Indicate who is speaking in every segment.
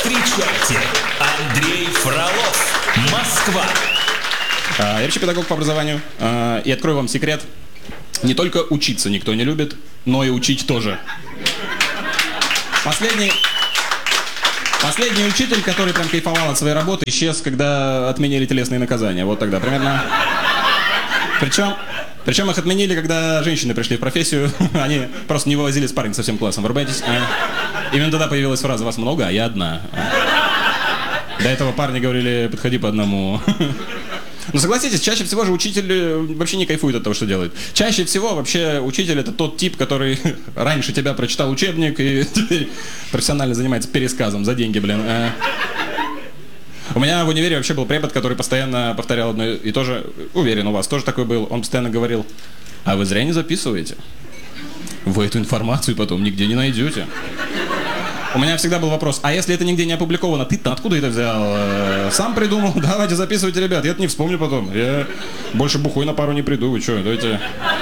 Speaker 1: Встречайте, Андрей Фролов, Москва.
Speaker 2: Я вообще педагог по образованию. И открою вам секрет. Не только учиться никто не любит, но и учить тоже. Последний учитель, который прям кайфовал от своей работы, исчез, когда отменили телесные наказания. Вот тогда примерно. Причем их отменили, когда женщины пришли в профессию. Они просто не вывозили спарринг со всем классом. Врубаетесь? Именно тогда появилась фраза «Вас много, а я одна». До этого парни говорили «Подходи по одному». Но согласитесь, чаще всего же учитель вообще не кайфует от того, что делает. Чаще всего вообще учитель — это тот тип, который раньше тебя прочитал учебник и теперь профессионально занимается пересказом за деньги, блин. У меня в универе вообще был препод, который постоянно повторял одно и то же. Уверен, у вас тоже такой был. Он постоянно говорил: а вы зря не записываете. Вы эту информацию потом нигде не найдете. У меня всегда был вопрос: а если это нигде не опубликовано, ты-то откуда это взял? Сам придумал? Давайте записывайте, ребят. Я это не вспомню потом. Я больше бухой на пару не приду. Вы что, давайте...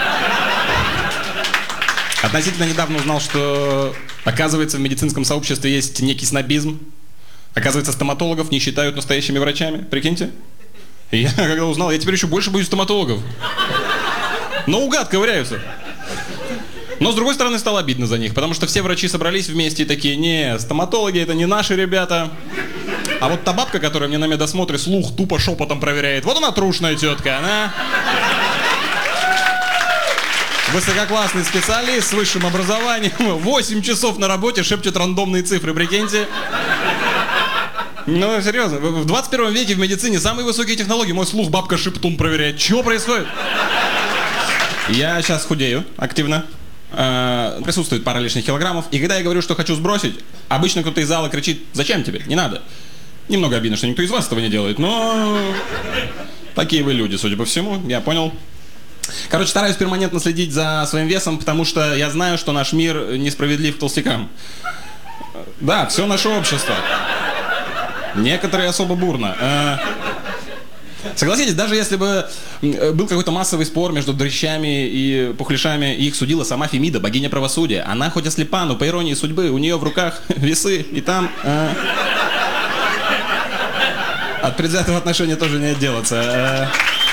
Speaker 2: Относительно недавно узнал, что, оказывается, в медицинском сообществе есть некий снобизм. Оказывается, стоматологов не считают настоящими врачами. Прикиньте. И я когда узнал, я теперь еще больше боюсь стоматологов. Наугад ковыряются. Но, с другой стороны, стало обидно за них, потому что все врачи собрались вместе и такие: не, стоматологи — это не наши ребята. А вот та бабка, которая мне на медосмотре слух тупо шепотом проверяет, вот она трушная тетка, она... Высококлассный специалист с высшим образованием, 8 часов на работе шепчет рандомные цифры, прикиньте. Ну, серьезно, в 21 веке в медицине самые высокие технологии. Мой слух бабка шептун проверяет. Чего происходит? Я сейчас худею активно. Присутствует пара лишних килограммов. И когда я говорю, что хочу сбросить, обычно кто-то из зала кричит: зачем тебе? Не надо. Немного обидно, что никто из вас этого не делает, но... Такие вы люди, судя по всему, я понял. Короче, стараюсь перманентно следить за своим весом, потому что я знаю, что наш мир несправедлив к толстякам. Да, все наше общество. Некоторые особо бурно. Согласитесь, даже если бы был какой-то массовый спор между дрыщами и пухляшами, и их судила сама Фемида, богиня правосудия, она хоть ослепа, но по иронии судьбы у нее в руках весы, и там... От предвзятого отношения тоже не отделаться.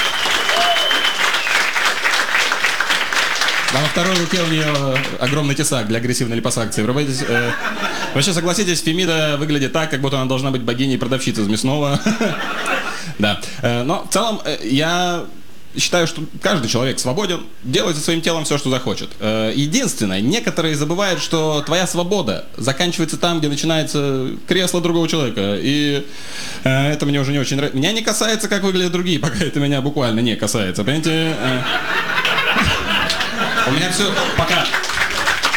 Speaker 2: А во второй руке у нее огромный тесак для агрессивной липосакции. Вообще, согласитесь, Фемида выглядит так, как будто она должна быть богиней продавщицы из мясного. Да. Но в целом я считаю, что каждый человек свободен делать со своим телом все, что захочет. Единственное, некоторые забывают, что твоя свобода заканчивается там, где начинается кресло другого человека. И это мне уже не очень нравится. Меня не касается, как выглядят другие, пока это меня буквально не касается. Понимаете? У меня все... Пока...